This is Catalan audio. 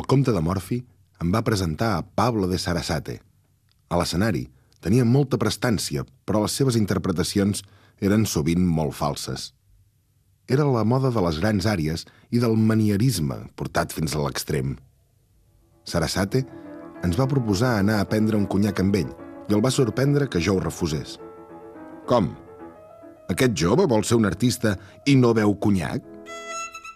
comte de Morphy em va presentar a Pablo de Sarasate. A l'escenari tenia molta prestància, però les seves interpretacions eren sovint molt falses. Era la moda de les grans àries i del manierisme portat fins a l'extrem. Sarasate ens va proposar anar a prendre un conyac amb ell i el va sorprendre que jo ho refusés. Com? Aquest jove vol ser un artista i no beu conyac?